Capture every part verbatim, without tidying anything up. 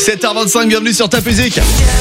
sept heures vingt-cinq, bienvenue sur Top Music.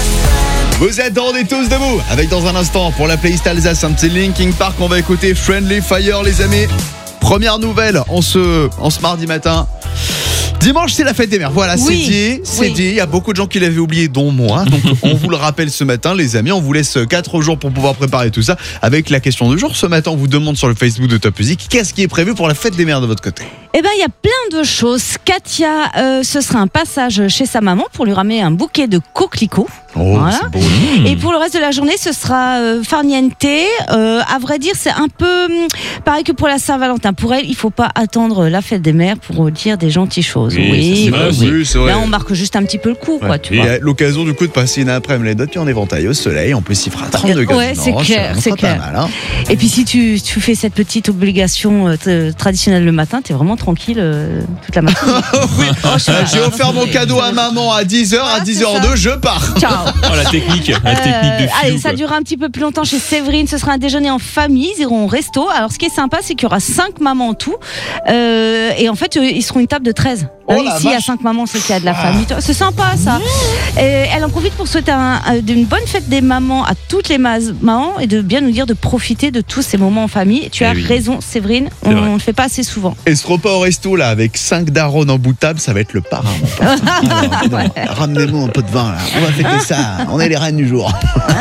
Vous êtes dans On est tous debout. Avec dans un instant, pour la playlist Alsace, un petit Linkin Park, on va écouter Friendly Fire, les amis. Première nouvelle en ce, en ce mardi matin. Dimanche, c'est la fête des mères. Voilà, oui, c'est dit, c'est oui. dit. Il y a beaucoup de gens qui l'avaient oublié, dont moi. Donc, on vous le rappelle ce matin, les amis. On vous laisse quatre jours pour pouvoir préparer tout ça. Avec la question du jour, ce matin, on vous demande sur le Facebook de Top Music, qu'est-ce qui est prévu pour la fête des mères de votre côté? Eh ben, il y a plein de choses. Katia, euh, ce sera un passage chez sa maman pour lui ramener un bouquet de coquelicots. Oh, Voilà. c'est beau. Et pour le reste de la journée, ce sera euh, farniente. Euh, à vrai dire, c'est un peu hum, pareil que pour la Saint-Valentin. Pour elle, il faut pas attendre la fête des mères pour dire des gentilles choses. Oui, ça, c'est vrai aussi. Oui, c'est vrai. Là, on marque juste un petit peu le coup, quoi, tu Et vois. à l'occasion du coup de passer une après-midi les doigts en éventail au soleil, en plus il fera trente degrés. Ouais, c'est dimanche, clair, ça c'est sera clair. Pas mal, hein. Et puis si tu, tu fais cette petite obligation euh, t- traditionnelle le matin, t'es vraiment tranquille euh, toute la matinée. Oui. Oh, je sais Euh, pas. J'ai offert mon cadeau à maman à dix heures, à Voilà, dix heures c'est deux, je pars. Ciao. Oh, la technique, la Euh, technique de filou, allez, ça quoi. durera un petit peu plus longtemps chez Séverine. Ce sera un déjeuner en famille. Ils iront au resto. Alors, ce qui est sympa, c'est qu'il y aura cinq mamans en tout. Euh, et en fait, euh, ils seront une table de treize. Oh Oui, la ici, il y a vache. cinq mamans, c'est qu'il y a de la famille. C'est sympa, ça. Et elle en profite pour souhaiter un, un- une bonne fête des mamans à toutes les mas- mamans et de bien nous dire de profiter de tous ces moments en famille. Tu Eh as oui. raison, Séverine. C'est vrai. On ne le fait pas assez souvent. Et ce repas au resto là avec cinq darons en bout de table, ça va être le parrain. mon pote. Alors, dis donc, ramenez-moi un peu de vin là, on va fêter ça, on est les reines du jour.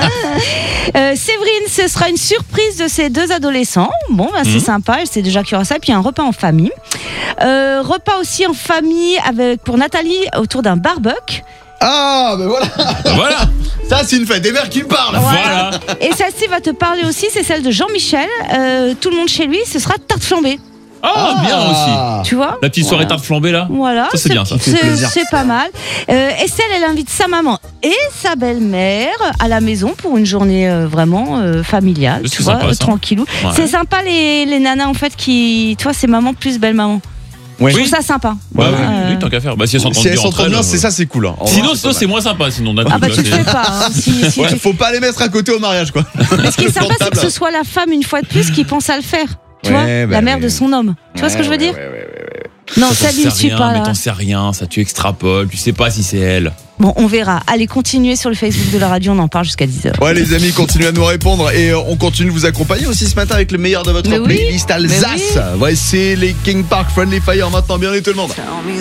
Euh, Séverine, ce sera une surprise de ces deux adolescents. Bon, bah, c'est Mhm. sympa, elle sait déjà qu'il y aura ça. Et puis un repas en famille. Euh, repas aussi en famille avec, pour Nathalie autour d'un barbecue. Ah ben voilà, Voilà, ça c'est une fête des mères qui parle. voilà. Et celle-ci va te parler aussi, c'est celle de Jean-Michel. Euh, tout le monde chez lui, ce sera tarte flambée. Ah, bien aussi. Tu vois? La petite soirée Voilà. tarte flambée là. Voilà, Ça, c'est bien, ça. c'est- fait plaisir. C'est pas mal. Euh, Estelle, elle invite sa maman et sa belle-mère à la maison pour une journée euh, vraiment euh, familiale, C'est tu vois, sympa, euh, ça. tranquillou. Ouais. C'est sympa les, les nanas en fait qui, tu vois, c'est maman plus belle-maman. Ouais. Je trouve ça sympa. Bah oui, Euh, oui, tant qu'à faire. Bah si elles s'entendent Si elles bien entre s'entendent bien, elles, c'est euh, ça, c'est cool. hein. En Sinon, vrai, sinon pas c'est mal. moins sympa. Sinon, d'un Ah coup, bah là, tu le c'est- fais pas. hein, si- si Ouais, tu- faut pas les mettre à côté au mariage quoi. Mais ce qui est sympa, c'est que Table. ce soit la femme une fois de plus qui pense à le faire. Tu Ouais, vois, bah la mère oui. de son homme. Tu vois ce que je veux dire? Non, Ça, ça t'en lui sais suit rien, pas mais là. t'en sais rien, ça tu extrapoles, tu sais pas si c'est elle. Bon, on verra. Allez, continuez sur le Facebook de la radio, on en parle jusqu'à dix heures. Ouais les amis, continuez à nous répondre et euh, on continue de vous accompagner aussi ce matin avec le meilleur de votre Mais oui, playlist mais Alsace. oui. Voici les King Park Friendly Fire maintenant, bienvenue tout le monde.